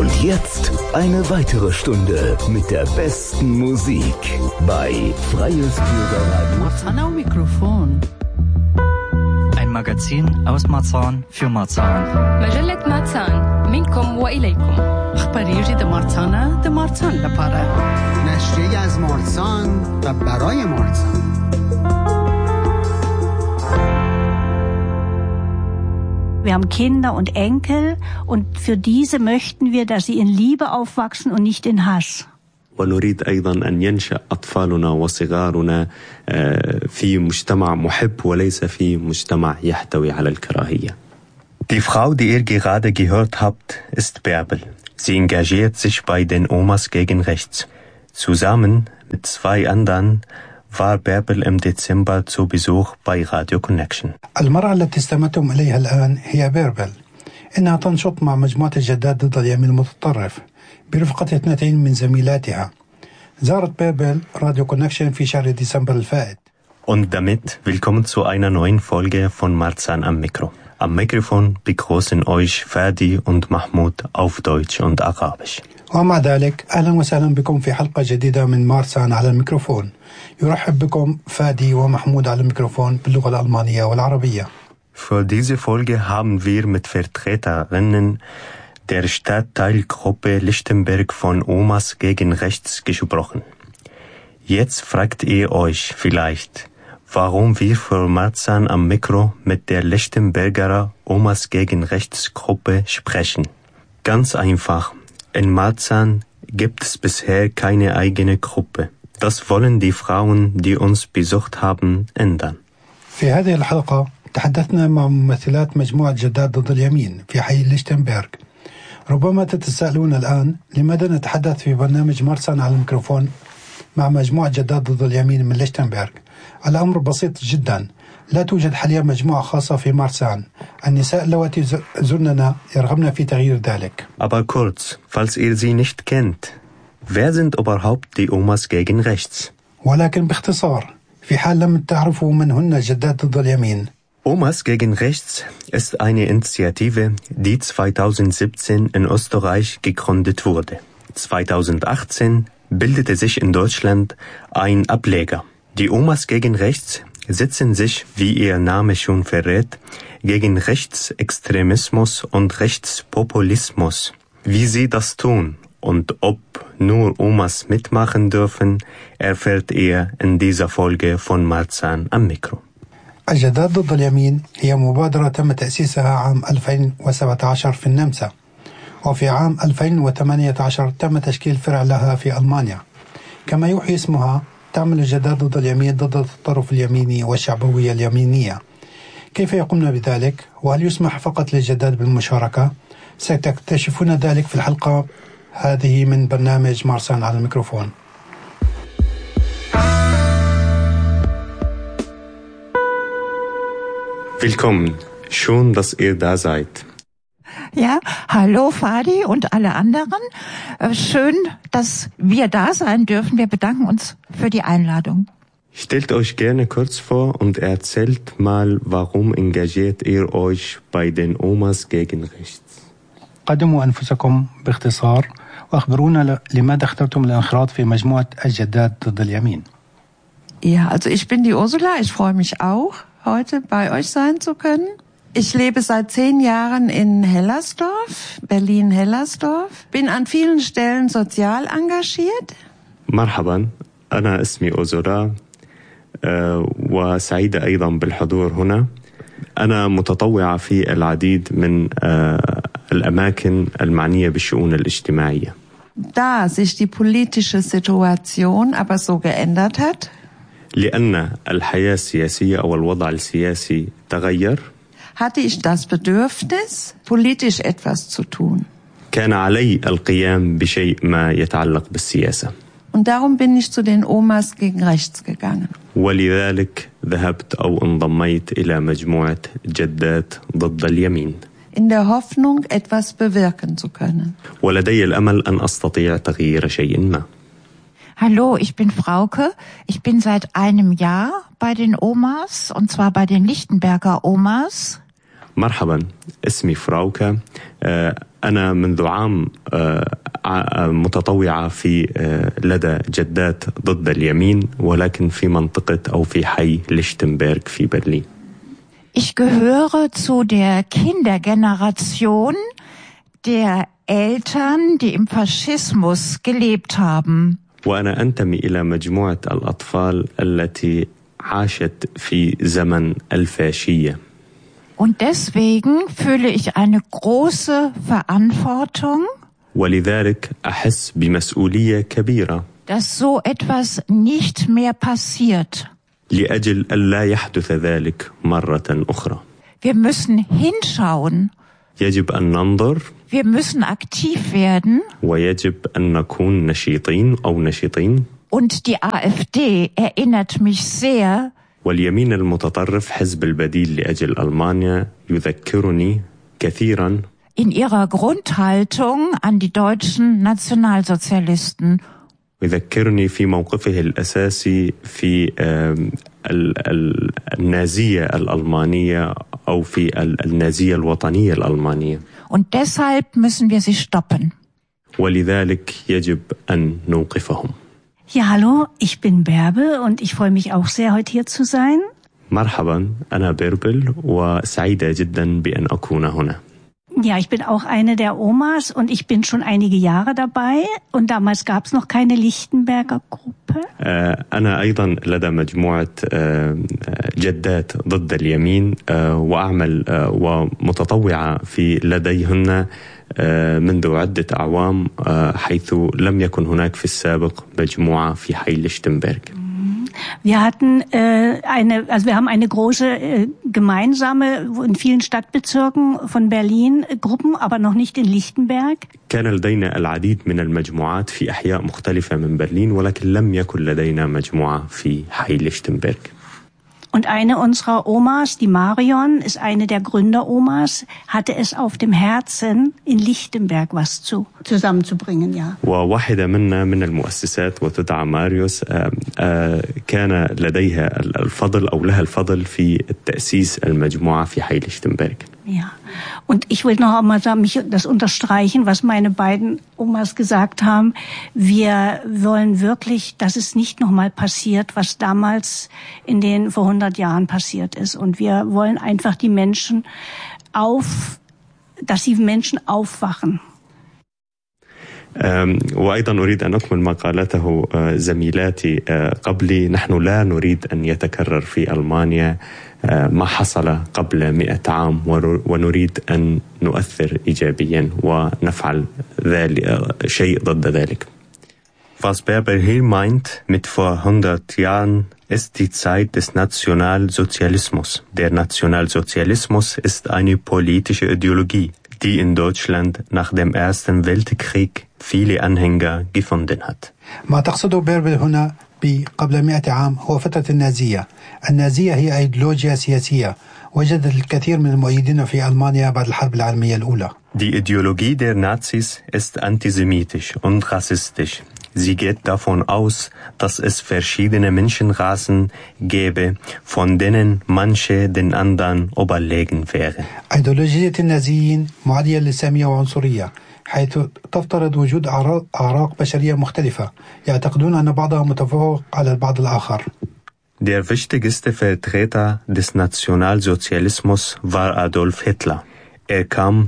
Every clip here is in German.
Und jetzt eine weitere Stunde mit der besten Musik bei Freies Bürgerradio. Marzahn au Mikrofon. Ein Magazin aus Marzahn für Marzahn. مجلة مارسان منكم وإليكم. أخبار جديدة مارسان لپاره. نشریه از مارسان و برای مارسان. Wir haben Kinder und Enkel und für diese möchten wir, dass sie in Liebe aufwachsen und nicht in Hass. ونريد أيضا أن ينشأ أطفالنا وصغارنا في مجتمع محب وليس في مجتمع يحتوي على الكراهية. Die Frau, die ihr gerade gehört habt, ist Bärbel. Sie engagiert sich bei den Omas gegen Rechts. Zusammen mit 2 anderen war Bärbel im Dezember zu Besuch bei Radio Connection. المرأة التي استمعتم إليها الآن هي بيربل. إنها تنشط مع مجموعة الجدات ضد اليمين المتطرف برفقة 2 من زميلاتها. زارت بيربل راديو كونكشن في شهر ديسمبر الفائت. Und damit willkommen zu einer neuen Folge von Marzahn am Mikro. Am Mikrofon begrüßen euch Fadi und Mahmoud auf Deutsch und Arabisch. ومع ذلك أهلا وسهلا بكم في حلقة جديدة من مارسان على الميكروفون. يرحب بكم فادي ومحمود على الميكروفون باللغة الألمانية والعربية. Für diese Folge haben wir mit Vertreterinnen der Stadtteilgruppe Lichtenberg von Omas gegen Rechts gesprochen. Jetzt fragt ihr euch vielleicht, warum wir für Marzahn am Mikro mit der Lichtenberger Omas gegen Rechts Gruppe sprechen. Ganz einfach. In Marzahn gibt es bisher keine eigene Gruppe. Das wollen die Frauen, die uns besucht haben, ändern. في هذه الحلقة تحدثنا مع ممثلات مجموعة جدات ضد اليمين في حي ليشتنبرغ. ربما تتساءلون الآن لماذا نتحدث في برنامج مارسان على الميكروفون مع مجموعة جدات ضد اليمين من ليشتنبرغ. الأمر بسيط جدا. لا توجد حاليا مجموعة خاصة في مارسان. النساء اللواتي زرننا يرغبن في تغيير ذلك. Aber kurz, falls ihr sie nicht kennt, wer sind überhaupt die Omas gegen Rechts? ولكن باختصار في حال لم تعرفوا من هن الجدات ضد اليمين. Omas gegen Rechts ist eine Initiative, die 2017 in Österreich gegründet wurde. 2018 bildete sich in Deutschland ein Ableger. Die Omas gegen Rechts setzen sich, wie ihr Name schon verrät, gegen Rechtsextremismus und Rechtspopulismus. Wie sie das tun und ob nur Omas mitmachen dürfen, erfährt ihr in dieser Folge von Marzahn am Mikro. الجدات ضد اليمين هي مبادرة تم تأسيسها عام 2017 في النمسا، وفي عام 2018 تم تشكيل فرع لها في ألمانيا. كما يوحي اسمها، تعمل الجدات ضد اليمين ضد التطرف اليميني والشعبوية اليمينية. كيف يقومن بذلك؟ وهل يسمح فقط للجدات بالمشاركة؟ ستكتشفون ذلك في الحلقة هذه من برنامج مارسان على الميكروفون. Willkommen, schön, dass ihr da seid. Ja, hallo Fadi und alle anderen. Schön, dass wir da sein dürfen. Wir bedanken uns für die Einladung. Stellt euch gerne kurz vor und erzählt mal, warum engagiert ihr euch bei den Omas gegen Rechts? قدموا أنفسكم باختصار وأخبرونا لماذا اخترتم الانخراط في مجموعة الجدات ضد اليمين. Ja, also ich bin die Ursula. Ich freue mich auch, heute bei euch sein zu können. Ich lebe seit 10 Jahren in Hellersdorf, Berlin-Hellersdorf. Bin an vielen Stellen sozial engagiert. مرحبا، أنا اسمي أوزورا وسعيدة أيضا بالحضور هنا. أنا متطوعة في العديد من الأماكن المعنية بالشؤون الاجتماعية. Da sich die politische Situation aber so geändert hat, لأن الحياة السياسية أو الوضع السياسي تغير، hatte ich das Bedürfnis, politisch etwas zu tun. كان علي القيام بشيء ما يتعلق بالسياسة. Und darum bin ich zu den Omas gegen Rechts gegangen. ولذلك ذهبت أو انضميت إلى مجموعة جدات ضد اليمين. In der Hoffnung, etwas bewirken zu können. ولدي الأمل أن أستطيع تغيير شيء ما. Hallo, ich bin Frauke. Ich bin seit einem Jahr bei den Omas, und zwar bei den Lichtenberger Omas. مرحبا، اسمي فراوكة. أنا منذ عام متطوعة في لدى جدات ضد اليمين، ولكن في منطقة أو في حي ليشتنبرغ في برلين. Ich gehöre zu der Kindergeneration der Eltern, die im Faschismus gelebt haben. وأنا أنتمي إلى مجموعة الأطفال التي عاشت في زمن الفاشية. Und deswegen fühle ich eine große Verantwortung, ولذلك أحس بمسؤولية كبيرة، dass so etwas nicht mehr passiert. لأجل ألا يحدث ذلك مرة أخرى. Wir müssen hinschauen. يجب أن ننظر. Wir müssen aktiv werden. ويجب أن نكون نشيطين أو نشيطين. Und die AfD erinnert mich sehr. واليمين المتطرف حزب البديل لأجل ألمانيا يذكرني كثيرا in ihrer Grundhaltung an die deutschen Nationalsozialisten. يذكرني في موقفه الأساسي في النازية الألمانية أو في النازية الوطنية الألمانية. Und deshalb müssen wir sie stoppen. ولذلك يجب أن نوقفهم. Ja, hallo, ich bin Bärbel und ich freue mich auch sehr, heute hier zu sein. مرحبا، أنا بيربل وسعيدة جدا بأن أكون هنا. Ja, ich bin auch eine der Omas und ich bin schon einige Jahre dabei und damals gab es noch keine Lichtenberger Gruppe. أنا أيضا لدى مجموعة جدات ضد اليمين وأعمل ومتطوعة في لديهن منذ عدة أعوام، حيث لم يكن هناك في السابق مجموعة في حي ليشتنبرغ. Wir haben eine große gemeinsame in vielen Stadtbezirken von Berlin Gruppen, aber noch nicht in Lichtenberg. كان لدينا العديد من المجموعات في أحياء مختلفة من برلين، ولكن لم يكن لدينا مجموعة في حي ليشتنبرغ. Und eine unserer Omas, die Marion, ist eine der Gründeromas, hatte es auf dem Herzen, in Lichtenberg was zusammenzubringen, ja. وواحدة منا من المؤسسات وتدعى ماريوس كان لديها الفضل أو لها الفضل في التأسيس المجموعة في حي ليشتنبرغ. Ja. Und ich will noch einmal das unterstreichen, was meine beiden Omas gesagt haben. Wir wollen wirklich, dass es nicht nochmal passiert, was damals vor 100 Jahren passiert ist. Und wir wollen einfach dass die Menschen aufwachen. وأيضا أريد أن أكمل ما قالته زميلاتي قبلي. نحن لا نريد أن يتكرر في ألمانيا ما حصل قبل 100 عام، ونريد أن نؤثر إيجابيا ونفعل شيء ضد ذلك. Was Bärbel Hill meint mit vor 100 Jahren ist die Zeit des Nationalsozialismus. Der Nationalsozialismus ist eine politische Ideologie, die in Deutschland nach dem Ersten Weltkrieg viele Anhänger gefunden hat. ما تقصده بيربل هنا قبل 100 عام هو فترة النازية. النازية هي أيديولوجيا سياسية وجدت الكثير من المؤيدين في ألمانيا بعد الحرب العالمية الأولى. Die Ideologie der Nazis ist antisemitisch und rassistisch. Sie geht davon aus, dass es verschiedene Menschenrassen gäbe, von denen manche den anderen überlegen wären. أيديولوجية النازيين معادية للسامية وعنصرية، حيث تفترض وجود أعراق بشرية مختلفة يعتقدون أن بعضها متفوق على البعض الآخر. Der wichtigste Vertreter des Nationalsozialismus war Adolf Hitler. Er kam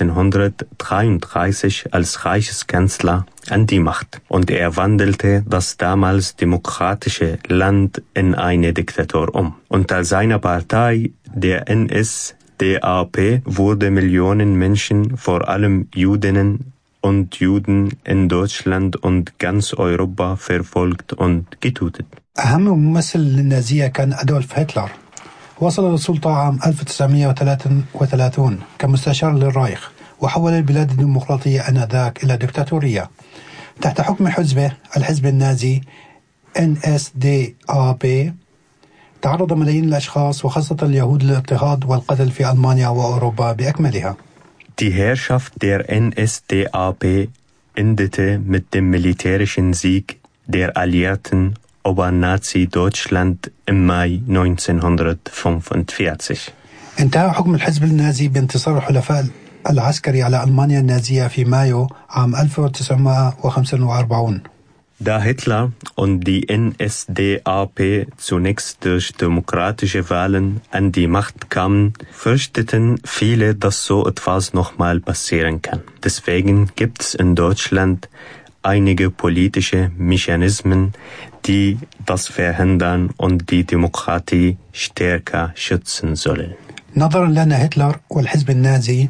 1933 als Reichskanzler an die Macht und er wandelte das damals demokratische Land in eine Diktatur um. Unter seiner Partei, der NSDAP, wurde Millionen Menschen, vor allem Jüdinnen und Juden in Deutschland und ganz Europa verfolgt und getötet. أهم ممثل للنازية كان أدولف هتلر. وصل للسلطة عام 1933 كمستشار للرايخ، وحول البلاد الديمقراطية آنذاك إلى ديكتاتورية تحت حكم حزبه الحزب النازي NSDAP. تعرض ملايين الأشخاص وخاصة اليهود للاضطهاد والقتل في ألمانيا وأوروبا بأكملها. Die Herrschaft der NSDAP endete mit dem militärischen Sieg der Alliierten über Nazi-Deutschland im Mai 1945. انتهى حكم الحزب النازي بانتصار الحلفاء العسكري على ألمانيا النازية في مايو عام 1945. Da Hitler und die NSDAP zunächst durch demokratische Wahlen an die Macht kamen, fürchteten viele, dass so etwas nochmal passieren kann. Deswegen gibt es in Deutschland einige politische Mechanismen, die das verhindern und die Demokratie stärker schützen sollen. نظرا لأن هتلر والحزب النازي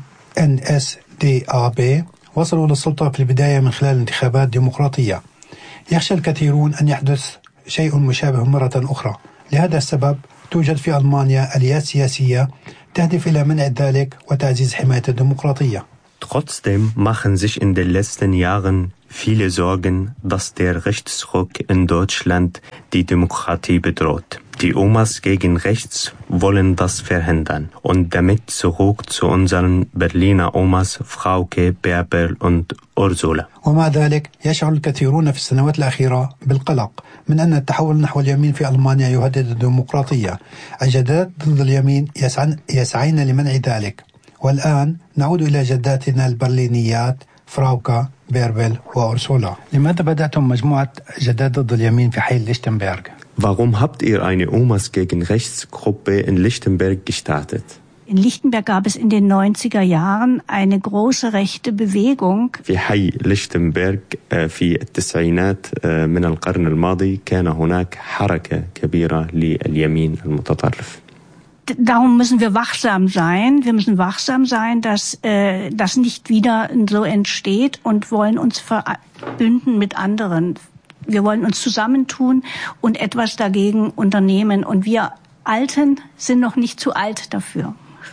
NSDAP وصلوا للسلطة في البداية من خلال انتخابات ديمقراطية، يخشى الكثيرون أن يحدث شيء مشابه مرة أخرى. لهذا السبب توجد في ألمانيا آليات سياسية تهدف إلى منع ذلك وتعزيز حماية الديمقراطية. Trotzdem machen sich in den letzten Jahren viele Sorgen, dass der Rechtsruck in Deutschland die Demokratie bedroht. Die Omas gegen rechts wollen das verhindern und damit zurück zu unseren Berliner Omas Frauke, Bärbel und Ursula. ومع ذلك يشعر الكثيرون في السنوات الأخيرة بالقلق من أن التحول نحو اليمين في ألمانيا يهدد الديمقراطية. الجدات ضد اليمين يسعين لمنع ذلك. والآن نعود إلى جداتنا البرلينيات فراوكا، بيربل وأرسولا. لماذا بدأتم مجموعة جدات ضد اليمين في حي ليشتنبرغ؟ Warum habt ihr eine Omas gegen Rechts-Gruppe in Lichtenberg gestartet? In Lichtenberg gab es in den 90er Jahren eine große rechte Bewegung. في حي ليشتنبرغ في التسعينات من القرن الماضي كان هناك حركة كبيرة لليمين المتطرف. Darum müssen wir wachsam sein. Wir müssen wachsam sein, dass das nicht wieder so entsteht und wollen uns verbünden mit anderen. Wir wollen uns zusammentun und etwas dagegen unternehmen. Und wir Alten sind noch nicht zu alt dafür.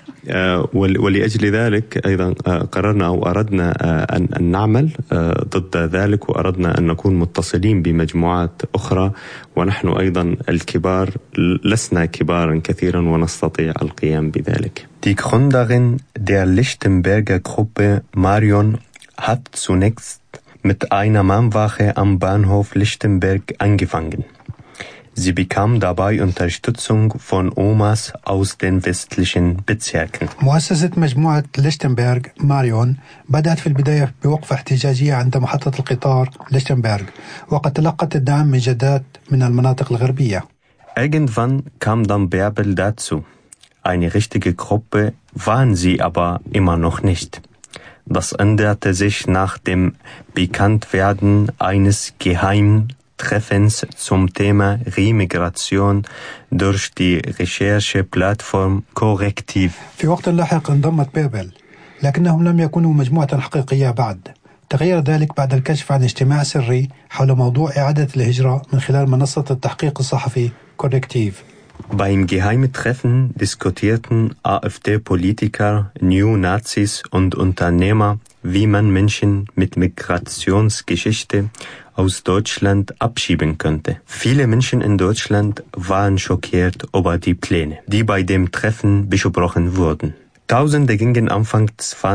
ولأجل ذلك أيضا قررنا أو أردنا أن نعمل ضد ذلك وأردنا أن نكون متصلين بمجموعات أخرى ونحن أيضا الكبار لسنا كبارا كثيرا ونستطيع القيام بذلك. Die Gründerin der Lichtenberger Gruppe Marion hat zunächst mit einer Mannwache am Bahnhof Lichtenberg angefangen. Sie bekam dabei Unterstützung von Omas aus den westlichen Bezirken. مؤسسة مجموعة ليشتنبرغ ماريون بدأت في البداية بوقفة احتجاجية عند محطة القطار ليشتنبرغ وقد تلقت الدعم من جدات من المناطق الغربية. Irgendwann kam dann Bärbel dazu. Eine richtige Gruppe waren sie aber immer noch nicht. Das änderte sich nach dem Bekanntwerden eines Geheimtreffens zum Thema Remigration durch die Rechercheplattform Correctiv. في وقت لاحق انضمت بيربل، لكنهم لم يكونوا مجموعة حقيقية بعد. تغير ذلك بعد الكشف عن اجتماع سري حول موضوع إعادة الهجرة من خلال منصة التحقيق الصحفي Correctiv. Beim geheimen Treffen diskutierten AfD-Politiker, Neonazis und Unternehmer, wie man Menschen mit Migrationsgeschichte aus Deutschland abschieben könnte. Viele Menschen in Deutschland waren schockiert über die Pläne, die bei dem Treffen besprochen wurden. Tausende gingen Anfang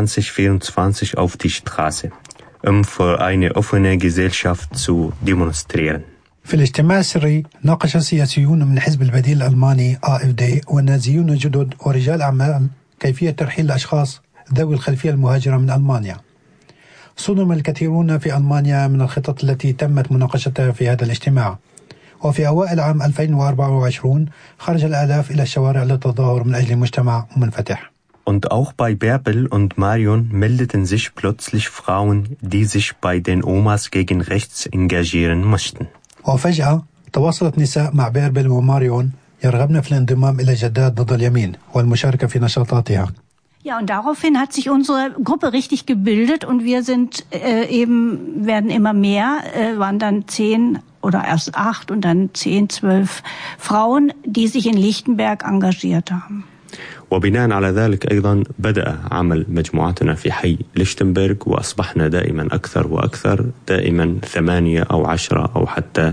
2024 auf die Straße, um für eine offene Gesellschaft zu demonstrieren. في الاجتماع السري ناقش السياسيون من الحزب البديل الألماني AfD والنازيون الجدد ورجال أعمال كيفية ترحيل الأشخاص ذوي الخلفية المهاجرة من ألمانيا. صدم الكثيرون في ألمانيا من الخطط التي تمت مناقشتها في هذا الاجتماع. وفي أوائل عام 2024 خرج الآلاف إلى الشوارع للتظاهر من أجل مجتمع منفتح. Und auch bei Bärbel und Marion meldeten sich plötzlich Frauen, die sich bei den Omas gegen rechts engagieren mussten. وفجأة تواصلت نساء مع بيربل وماريون يرغبن في الانضمام إلى جدات ضد اليمين والمشاركة في نشاطاتها. Ja, und daraufhin hat sich unsere Gruppe richtig gebildet und wir sind werden immer mehr, waren dann 10 oder erst 8 und dann 10, 12 Frauen, die sich in Lichtenberg engagiert haben. وبناء على ذلك أيضا بدأ عمل مجموعتنا في حي ليشتنبرغ وأصبحنا دائما أكثر وأكثر، دائما 8 أو 10 أو حتى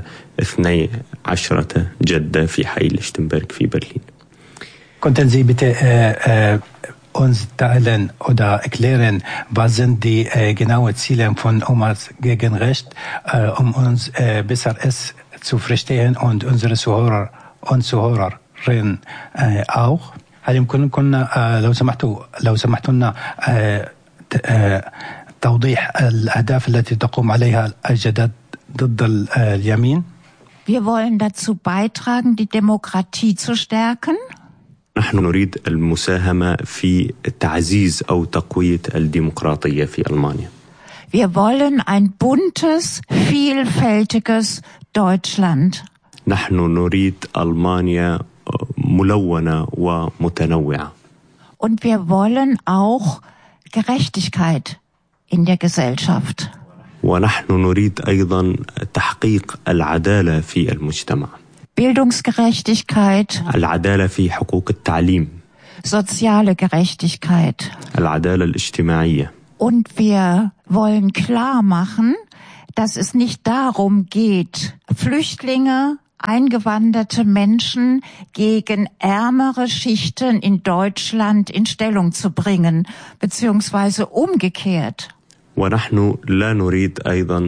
12 جدة في حي ليشتنبرغ في برلين. Könnten Sie bitte uns teilen oder erklären, was sind die genauen Ziele von Omas gegen Recht, um uns besser es zu verstehen und unsere Zuhörer und Zuhörerinnen auch? هل يمكنكم لو سمحتوا لنا توضيح الأهداف التي تقوم عليها الجداد ضد اليمين؟ Wir wollen dazu beitragen, die Demokratie zu stärken. نحن نريد المساهمة في تعزيز أو تقوية الديمقراطية في ألمانيا. Wir wollen ein buntes, vielfältiges Deutschland. نحن نريد ألمانيا ملونة ومتنوعة. Und wir wollen auch Gerechtigkeit in der Gesellschaft. ونحن نريد أيضا تحقيق العدالة في المجتمع. Bildungsgerechtigkeit. العدالة في حقوق التعليم. Soziale Gerechtigkeit. العدالة الاجتماعية. Und wir wollen klar machen, dass es nicht darum geht, Flüchtlinge, eingewanderte Menschen gegen ärmere Schichten in Deutschland in Stellung zu bringen, beziehungsweise umgekehrt. ونحن لا نريد أيضا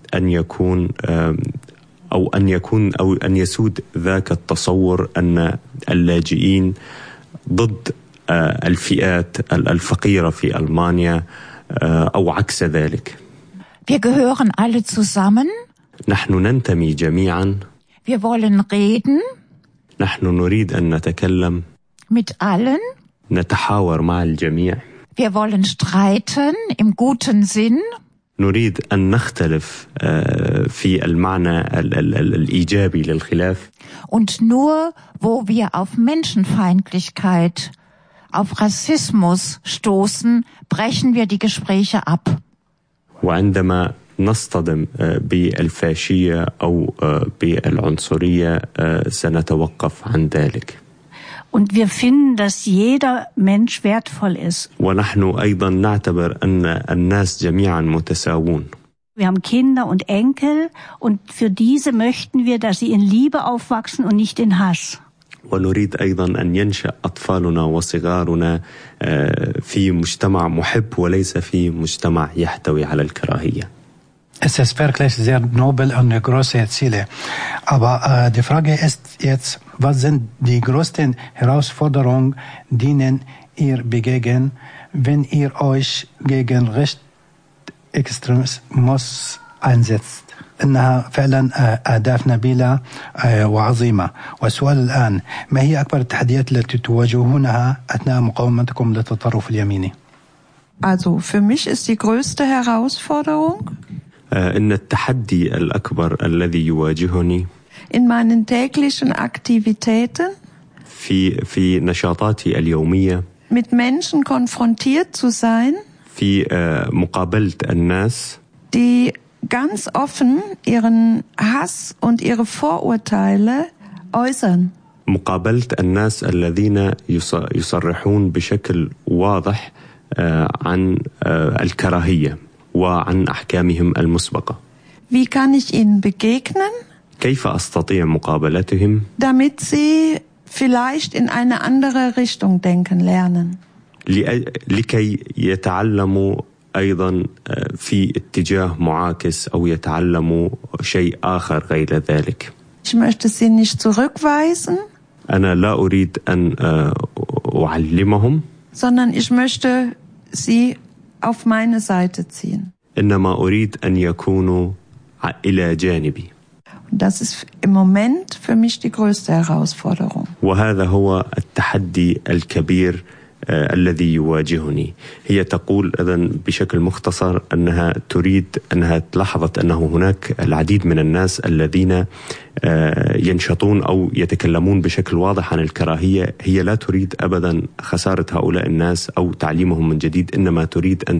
أن يسود ذاك التصور أن اللاجئين ضد الفئات الفقيرة في ألمانيا أو عكس ذلك. Wir gehören alle zusammen. نحن ننتمي جميعا. Wir wollen reden. نحن نريد أن نتكلم. Mit allen. نتحاور مع الجميع. Wir wollen streiten im guten Sinn. نريد أن نختلف في المعنى الإيجابي للخلاف. Und nur, wo wir auf Menschenfeindlichkeit, auf Rassismus stoßen, brechen wir die Gespräche ab. وعندما نصطدم بالفاشية أو بالعنصرية سنتوقف عن ذلك. Und wir finden, dass jeder Mensch wertvoll ist. ونحن أيضا نعتبر أن الناس جميعا متساوون. Wir haben Kinder und Enkel und für diese möchten wir, dass sie in Liebe aufwachsen und nicht in Hass. ونريد أيضا أن ينشأ أطفالنا وصغارنا في مجتمع محب وليس في مجتمع يحتوي على الكراهية. Es ist wirklich sehr nobel und eine große Ziele. Aber die Frage ist jetzt, was sind die größten Herausforderungen, denen ihr begegnet, wenn ihr euch gegen Rechtsextremismus einsetzt? إنها فعلا أهداف نبيلة وعظيمة. والسؤال الآن، ما هي أكبر التحديات التي تواجهونها أثناء مقاومتكم للتطرف اليميني؟ Also für mich ist die größte Herausforderung إن التحدي الأكبر الذي يواجهني in meinen täglichen Aktivitäten في نشاطاتي اليومية mit Menschen konfrontiert zu sein, في مقابلة الناس die ganz offen ihren Hass und ihre Vorurteile äußern. مقابلة الناس الذين يصرحون بشكل واضح عن الكراهية وعن أحكامهم المسبقة. Wie kann ich ihnen begegnen? كيف أستطيع مقابلتهم؟ Damit sie vielleicht in eine andere Richtung denken lernen. لكي يتعلموا أيضا في اتجاه معاكس أو يتعلموا شيء آخر غير ذلك. Ich möchte sie nicht zurückweisen. أنا لا أريد أن أعلمهم. Sondern ich möchte sie auf meine Seite ziehen. إنما أريد أن يكونوا إلى جانبي. Das ist im Moment für mich die größte Herausforderung. وهذا هو التحدي الكبير الذي يواجهني. هي تقول إذن بشكل مختصر أنها تريد أنها لاحظت أنه هناك العديد من الناس الذين ينشطون أو يتكلمون بشكل واضح عن الكراهية. هي لا تريد أبدا خسارة هؤلاء الناس أو تعليمهم من جديد، إنما تريد أن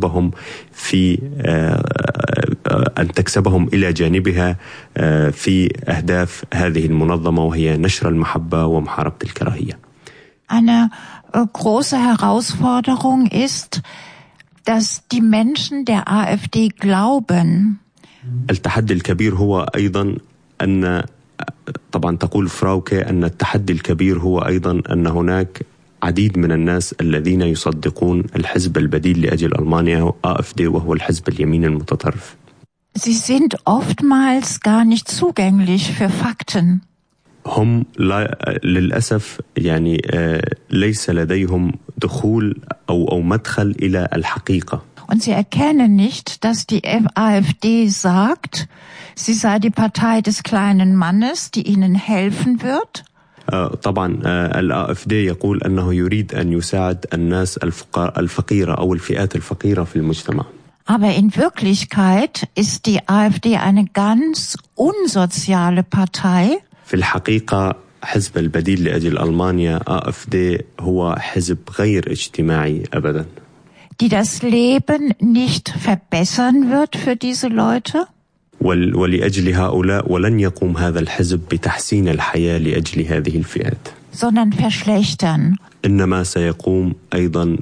تكسبهم إلى جانبها في أهداف هذه المنظمة، وهي نشر المحبة ومحاربة الكراهية. Eine große Herausforderung ist, dass die Menschen der AfD glauben. التحدي الكبير هو أيضا أن طبعا تقول فراوكه أن التحدي الكبير هو أيضا أن هناك عديد من الناس الذين يصدقون الحزب البديل لأجل ألمانيا AfD، وهو الحزب اليمين المتطرف. Sie sind oftmals gar nicht zugänglich für Fakten. هم للأسف يعني ليس لديهم دخول أو مدخل إلى الحقيقة. Und sie erkennen nicht, dass die AfD sagt, sie sei die Partei des kleinen Mannes, die ihnen helfen wird. طبعا الAfD يقول أنه يريد أن يساعد الناس الفقيرة أو الفئات الفقيرة في المجتمع. Aber in Wirklichkeit ist die AfD eine ganz unsoziale Partei. في الحقيقة حزب البديل لأجل ألمانيا AfD هو حزب غير اجتماعي أبدا. Die das Leben nicht verbessern wird für diese Leute. ولأجل هؤلاء ولن يقوم هذا الحزب بتحسين الحياة لأجل هذه الفئات. Sondern verschlechtern. إنما سيقوم أيضا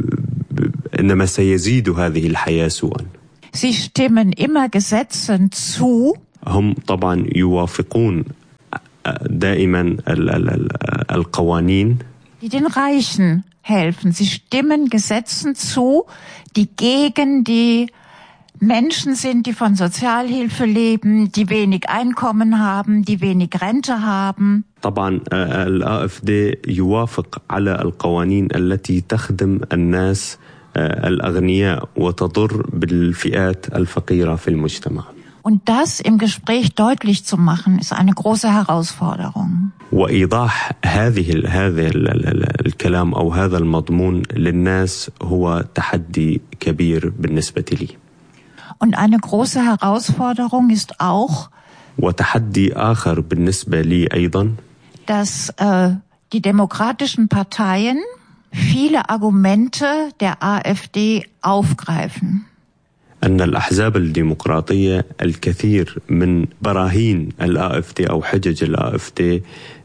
إنما سيزيد هذه الحياة سوءا. Sie stimmen immer Gesetzen zu. هم طبعا يوافقون دائما القوانين. Die den Reichen helfen. Sie stimmen Gesetzen zu, die gegen die Menschen sind, die von Sozialhilfe leben, die wenig Einkommen haben, die wenig Rente haben. طبعا الAfD يوافق على القوانين التي تخدم الناس الأغنياء وتضر بالفئات الفقيرة في المجتمع. Und das im Gespräch deutlich zu machen, ist eine große Herausforderung. وإيضاح هذا الكلام أو هذا المضمون للناس هو تحدي كبير بالنسبة لي. Und eine große Herausforderung ist auch, وتحدي آخر بالنسبة لي أيضا, dass die demokratischen Parteien viele Argumente der AfD aufgreifen. أن الأحزاب الديمقراطية الكثير من براهين الAfD أو حجج الAfD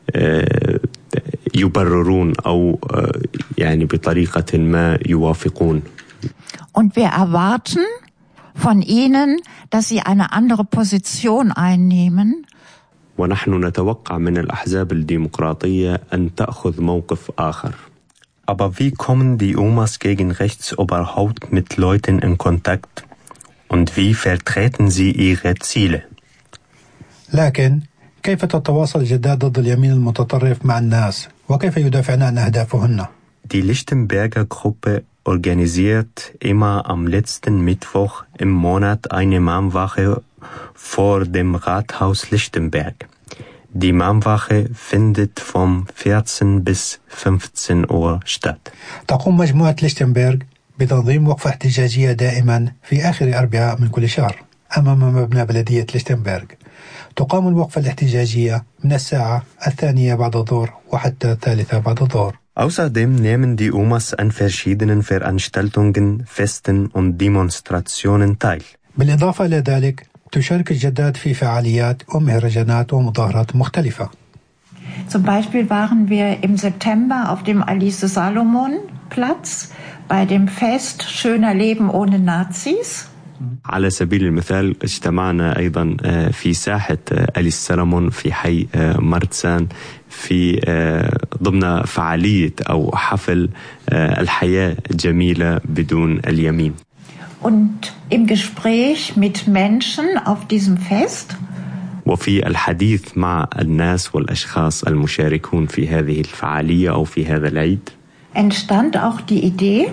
يبررون أو يعني بطريقة ما يوافقون. Und wir erwarten von ihnen, dass sie eine andere Position einnehmen. ونحن نتوقع من الأحزاب الديمقراطية أن تأخذ موقف آخر. Aber wie kommen die Omas gegen rechts überhaupt mit Leuten in Kontakt? Und wie vertreten sie ihre Ziele? لكن كيف تتواصل الجدات ضد اليمين المتطرف مع الناس؟ وكيف يدافعن عن أهدافهن؟ Die Lichtenberger Gruppe organisiert immer am letzten Mittwoch im Monat eine Mahnwache vor dem Rathaus Lichtenberg. Die Mahnwache findet vom 14 bis 15 Uhr statt. تقوم مجموعة ليشتنبرغ بتنظيم وقفة احتجاجية دائما في آخر أربعاء من كل شهر أمام مبنى بلدية ليشتنبرغ. تقام الوقفة الاحتجاجية من الساعة 2 بعد الظهر وحتى 3 بعد الظهر. Außerdem nehmen die Omas an verschiedenen Veranstaltungen, Festen und Demonstrationen teil. بالإضافة إلى ذلك تشارك الجدات في فعاليات ومهرجانات ومظاهرات مختلفة. Zum Beispiel waren wir im September auf dem Alice Salomon Platz bei dem Fest Schöner Leben ohne Nazis. على سبيل المثال اجتمعنا أيضا في ساحة أليس سلمون في حي مرتسان في ضمن فعالية أو حفل الحياة جميلة بدون اليمين. Und im Gespräch mit Menschen auf diesem Fest وفي الحديث مع الناس والأشخاص المشاركون في هذه الفعالية أو في هذا العيد entstand auch die Idee,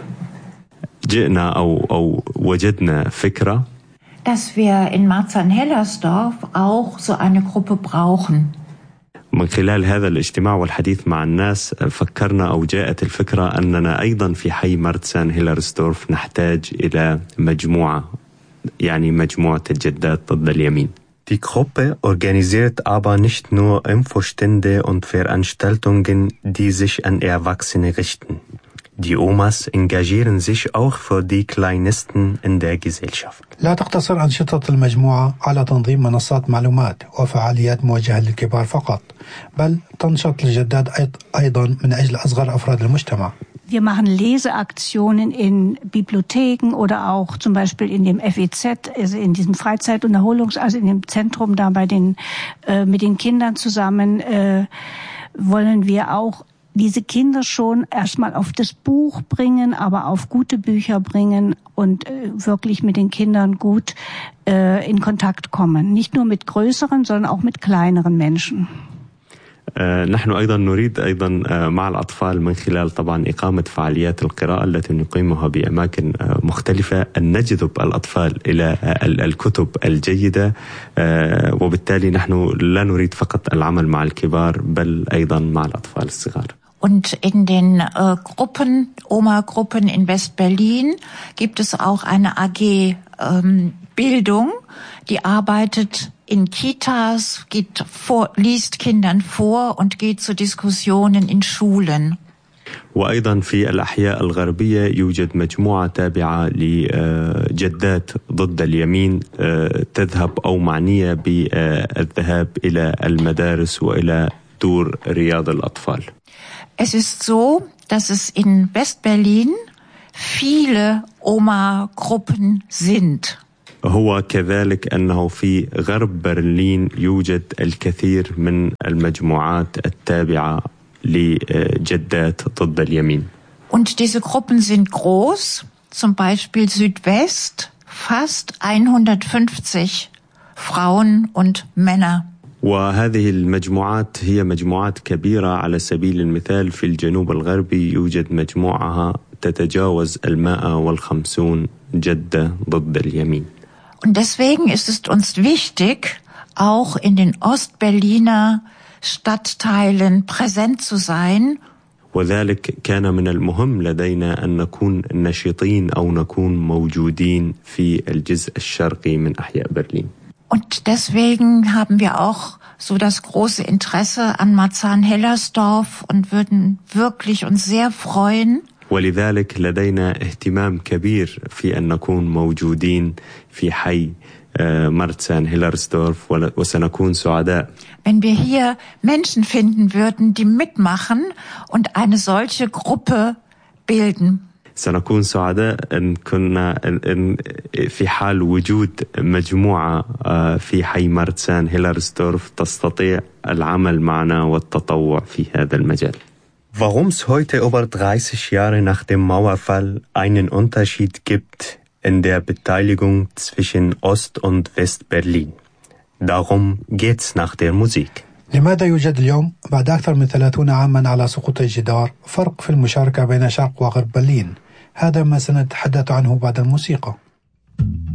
جئنا أو وجدنا فكرة, dass wir in Marzahn-Hellersdorf auch so eine Gruppe brauchen. من خلال هذا الاجتماع والحديث مع الناس فكرنا أو جاءت الفكرة أننا أيضا في حي مرتسان هيلرسدورف نحتاج إلى مجموعة, يعني مجموعة الجدات ضد اليمين. Die Gruppe organisiert aber nicht nur Infostände und Veranstaltungen, die sich an Erwachsene richten. Die Omas engagieren sich auch für die Kleinsten in der Gesellschaft. لا تقتصر أنشطة المجموعة على تنظيم منصات معلومات وفعاليات موجهة للكبار فقط، بل تنشط الجدات أيضا من أجل أصغر أفراد المجتمع. Wir machen Leseaktionen in Bibliotheken oder auch zum Beispiel in dem FEZ, also in diesem also in dem Zentrum da bei mit den Kindern zusammen, wollen wir auch diese Kinder schon erstmal auf das Buch bringen, aber auf gute Bücher bringen und wirklich mit den Kindern gut in Kontakt kommen. Nicht nur mit größeren, sondern auch mit kleineren Menschen. نحن أيضا نريد أيضا مع الأطفال من خلال طبعا إقامة فعاليات القراءة التي نقيمها بأماكن مختلفة أن نجذب الأطفال إلى الكتب الجيدة، وبالتالي نحن لا نريد فقط العمل مع الكبار بل أيضا مع الأطفال الصغار. Und in den Gruppen, Oma-Gruppen in West-Berlin gibt es auch eine AG Bildung, die arbeitet in Kitas, liest Kindern vor und geht zu Diskussionen in Schulen. وأيضا في الأحياء الغربية يوجد مجموعة تابعة لجدات ضد اليمين تذهب أو معنية بالذهاب إلى المدارس وإلى دور رياض الأطفال. Es ist so, dass es in West-Berlin viele Oma-Gruppen sind. هو كذلك أنه في غرب برلين يوجد الكثير من المجموعات التابعة لجدات ضد اليمين. Und diese Gruppen sind groß, zum Beispiel Südwest, fast 150 Frauen und Männer. وهذه المجموعات هي مجموعات كبيرة. على سبيل المثال في الجنوب الغربي يوجد مجموعة تتجاوز 150 جدة ضد اليمين. Und deswegen ist es uns wichtig, auch in den Ostberliner Stadtteilen präsent zu sein. وذلك كان من المهم لدينا أن نكون نشيطين أو نكون موجودين في الجزء الشرقي من أحياء برلين. Und deswegen haben wir auch so das große Interesse an Marzahn-Hellersdorf und würden wirklich uns sehr freuen. ولذلك لدينا اهتمام كبير في أن نكون موجودين في حي Marzahn-Hellersdorf وسنكون سعداء. Wenn wir hier Menschen finden würden, die mitmachen und eine solche Gruppe bilden. سنكون سعداء إن كنا في حال وجود مجموعة في حي Marzahn-Hellersdorf تستطيع العمل معنا والتطوع في هذا المجال. Warum es heute über 30 Jahre nach dem Mauerfall einen Unterschied gibt in der Beteiligung zwischen Ost- und West-Berlin. Darum geht's nach der Musik. لماذا يوجد اليوم بعد أكثر من 30 عاما على سقوط الجدار فرق في المشاركة بين شرق وغرب برلين؟ هذا ما سنتحدث عنه بعد الموسيقى.